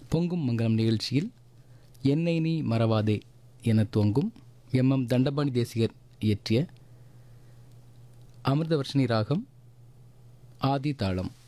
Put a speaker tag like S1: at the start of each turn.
S1: பொங்கும் மங்கலம் நிகழ்ச்சியில் என்னை நீ மறவாதே என துவங்கும் எம் தண்டபாணி தேசிகர் இயற்றிய அமிர்தவர்ஷினி ராகம் ஆதி தாளம்.